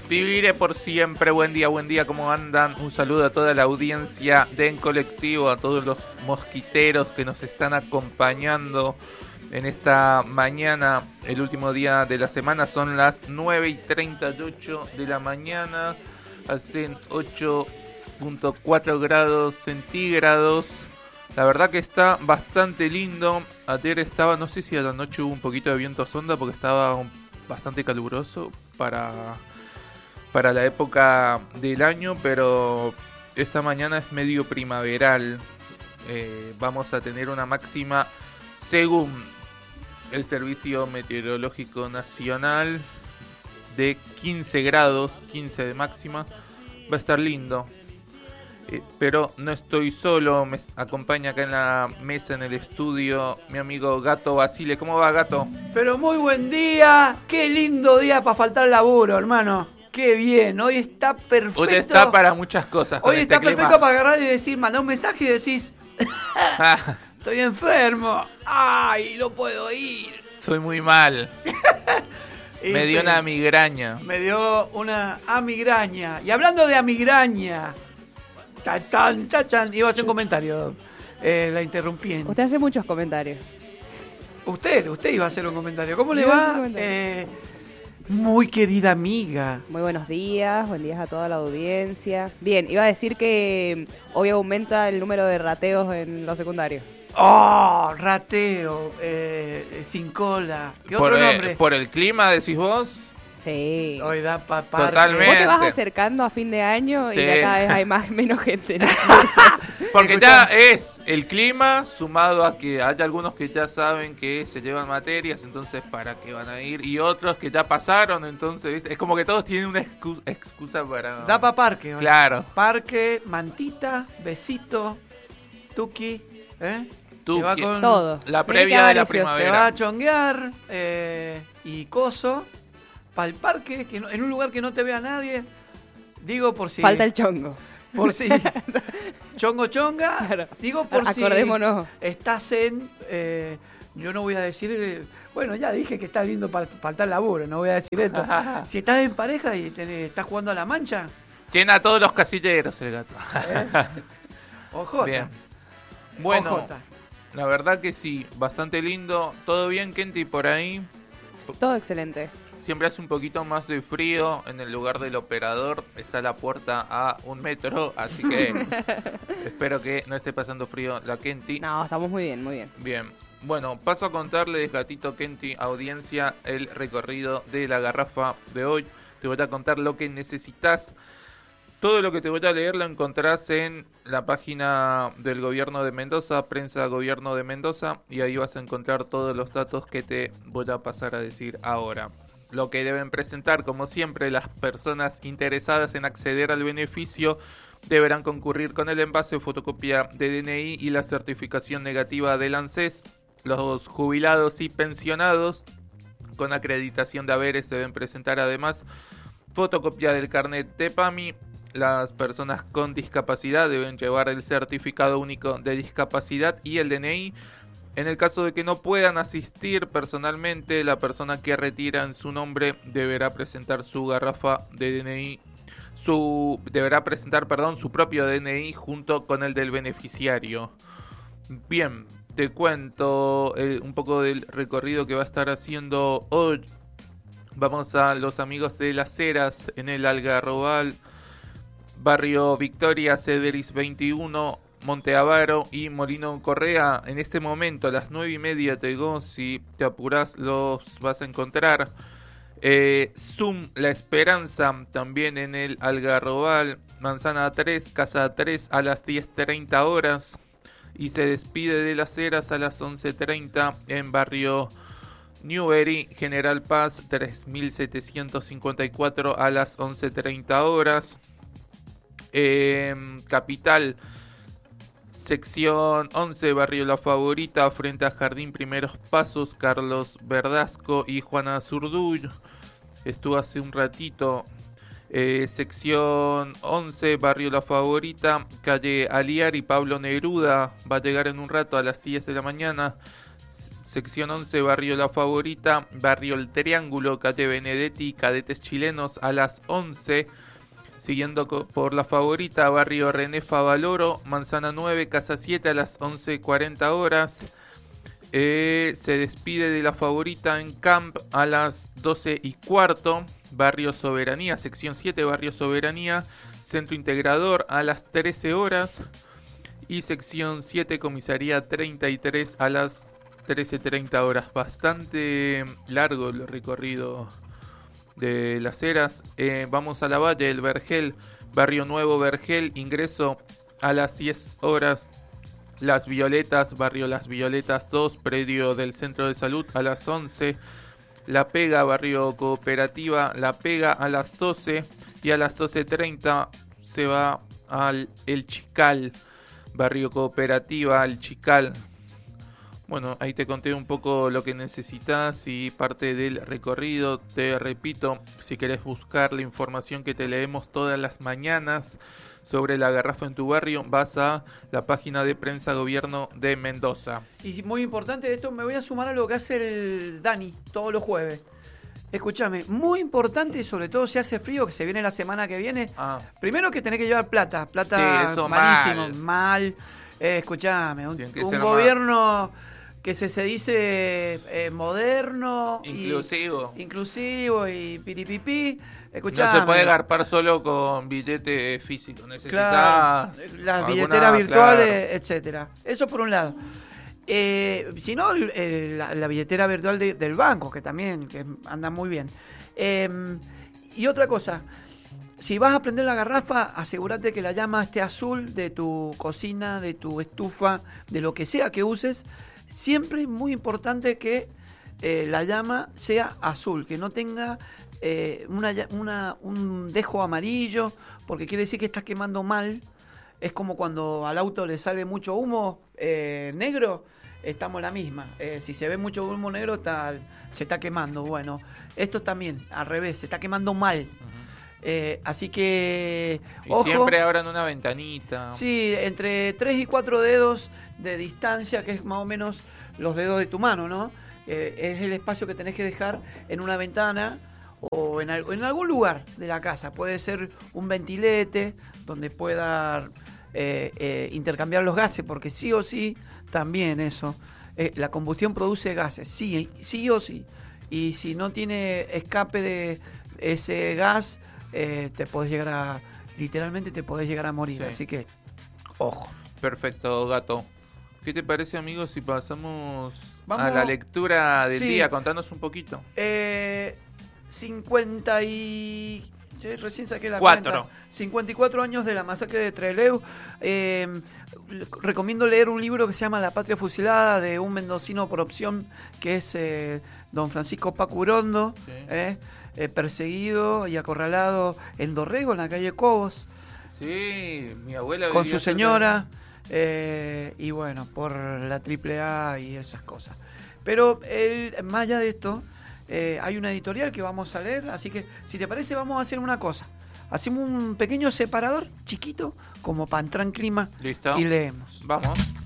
Viviré por siempre. Buen día, ¿cómo andan? Un saludo a toda la audiencia de En Colectivo, a todos los mosquiteros que nos están acompañando en esta mañana, el último día de la semana. Son las 9:38 de la mañana, hacen 8.4 grados centígrados. La verdad que está bastante lindo. Ayer estaba, no sé si a la noche hubo un poquito de viento sonda porque estaba bastante caluroso para la época del año, pero esta mañana es medio primaveral. Vamos a tener una máxima, según el Servicio Meteorológico Nacional, de 15 grados, 15 de máxima. Va a estar lindo. Pero no estoy solo, me acompaña acá en la mesa, en el estudio, mi amigo Gato Basile. ¿Cómo va, Gato? Pero muy buen día, qué lindo día para faltar al laburo, hermano. Qué bien, hoy está perfecto. Hoy está para muchas cosas. Hoy está perfecto para agarrar y decir, mandar un mensaje y decís, estoy enfermo, ay, no puedo ir. Soy muy mal. Me dio una migraña. Me dio una amigraña. Y hablando de amigraña, chachán, iba a hacer un comentario, la interrumpí. Usted hace muchos comentarios. Usted iba a hacer un comentario. ¿Cómo le va? Muy querida amiga. Muy buenos días, buen día a toda la audiencia. Bien, iba a decir que hoy aumenta el número de rateos en los secundarios. ¡Oh! Rateo, sin cola. ¿Qué otro nombre? ¿Por el clima decís vos? Sí. Hoy da Totalmente. Vos te vas acercando a fin de año y ya cada vez hay menos gente en el curso. Porque ya es el clima, sumado a que hay algunos que ya saben que se llevan materias, entonces ¿para qué van a ir? Y otros que ya pasaron, entonces es como que todos tienen una excusa para... Da para parque. Claro. Parque, mantita, besito, tuki, Tuki. Va con todo. La previa de la primavera. Se va a chonguear y coso para el parque, que en un lugar que no te vea nadie. Digo por si... Falta el chongo. Por si... chonga. Claro. Digo por Acordémonos. si estás en... yo no voy a decir... bueno, ya dije que está lindo para faltar laburo, no voy a decir esto. Si estás en pareja y estás jugando a la mancha... Llena todos los casilleros el gato. Ojota. Bien. Bueno, Ojota. La verdad que sí, bastante lindo. ¿Todo bien, Kenty, por ahí? Todo excelente. Siempre hace un poquito más de frío. En el lugar del operador está la puerta a 1 metro, así que espero que no esté pasando frío la Kenty. No, estamos muy bien, muy bien. Bien, bueno, paso a contarles, gatito, Kenty, audiencia, el recorrido de la garrafa de hoy. Te voy a contar lo que necesitas. Todo lo que te voy a leer lo encontrás en la página del Gobierno de Mendoza, Prensa Gobierno de Mendoza, y ahí vas a encontrar todos los datos que te voy a pasar a decir ahora. Lo que deben presentar, como siempre, las personas interesadas en acceder al beneficio deberán concurrir con el envase o fotocopia de DNI y la certificación negativa del ANSES. Los jubilados y pensionados con acreditación de haberes deben presentar además fotocopia del carnet de PAMI. Las personas con discapacidad deben llevar el certificado único de discapacidad y el DNI. En el caso de que no puedan asistir personalmente, la persona que retira en su nombre deberá presentar su garrafa de DNI, su propio DNI junto con el del beneficiario. Bien, te cuento un poco del recorrido que va a estar haciendo hoy. Vamos a los amigos de Las Heras en el Algarrobal, Barrio Victoria, Cederis 21, Monte Avaro y Molino Correa. En este momento a las 9:30 te digo, si te apurás los vas a encontrar. Zoom La Esperanza también en el Algarrobal, Manzana 3, Casa 3 a las 10:30 horas. Y se despide de Las Heras a las 11:30 en Barrio Newbery, General Paz 3754 a las 11:30 horas. Capital, sección 11, Barrio La Favorita, frente a Jardín Primeros Pasos, Carlos Verdasco y Juana Zurduy. Estuvo hace un ratito. Sección 11, Barrio La Favorita, calle Aliar y Pablo Neruda. Va a llegar en un rato a las 10 de la mañana. Sección 11, Barrio La Favorita, Barrio El Triángulo, calle Benedetti, Cadetes Chilenos a las 11. Siguiendo por La Favorita, Barrio René Favaloro, Manzana 9, Casa 7 a las 11:40 horas. Se despide de La Favorita en Camp a las 12:15. Barrio Soberanía, sección 7, Barrio Soberanía, Centro Integrador a las 13 horas. Y sección 7, Comisaría 33 a las 13:30 horas. Bastante largo el recorrido de Las Heras. Vamos a la Valle, el Vergel, Barrio Nuevo Vergel, ingreso a las 10 horas. Las Violetas, Barrio Las Violetas 2, predio del Centro de Salud a las 11. La Pega, Barrio Cooperativa, La Pega a las 12. Y a las 12:30 se va al El Chical, Barrio Cooperativa, El Chical. Bueno, ahí te conté un poco lo que necesitas y parte del recorrido. Te repito, si querés buscar la información que te leemos todas las mañanas sobre la garrafa en tu barrio, vas a la página de Prensa Gobierno de Mendoza. Y muy importante esto, me voy a sumar a lo que hace el Dani todos los jueves. Escúchame, muy importante, sobre todo si hace frío, que se viene la semana que viene. Primero que tenés que llevar plata. Plata, sí, eso malísimo, mal. Escúchame, un gobierno que se dice moderno, inclusivo y piripipí. Escuchame, no se puede garpar solo con billete físico, necesitas las billeteras virtuales, etcétera. Eso por un lado. Si no, la billetera virtual del banco, que también que anda muy bien. Y otra cosa, si vas a prender la garrafa, asegúrate que la llama esté azul de tu cocina, de tu estufa, de lo que sea que uses. Siempre es muy importante que la llama sea azul, que no tenga un dejo amarillo, porque quiere decir que estás quemando mal. Es como cuando al auto le sale mucho humo negro, estamos la misma. Si se ve mucho humo negro, se está quemando. Bueno, esto también, al revés, se está quemando mal. Así que, ojo, siempre abran una ventanita. Sí, entre 3 y 4 dedos de distancia, que es más o menos los dedos de tu mano, ¿no? Es el espacio que tenés que dejar en una ventana o en algún lugar de la casa. Puede ser un ventilete donde pueda intercambiar los gases, porque sí o sí, también eso, la combustión produce gases, sí o sí. Y si no tiene escape de ese gas, literalmente te podés llegar a morir. Sí. Así que, ojo. Perfecto, Gato. ¿Qué te parece, amigos, si pasamos a la lectura del día? Contanos un poquito. recién saqué la cuenta. 54 años de la masacre de Trelew. Recomiendo leer un libro que se llama La Patria Fusilada, de un mendocino por opción, que es don Francisco Pacurondo, sí. Perseguido y acorralado en Dorrego, en la calle Cobos. Sí, mi abuela con su señora. Y bueno, por la AAA y esas cosas. Pero más allá de esto, hay una editorial que vamos a leer, así que si te parece vamos a hacer una cosa. Hacemos un pequeño separador chiquito como para entrar en clima. ¿Listo? Y leemos. Vamos.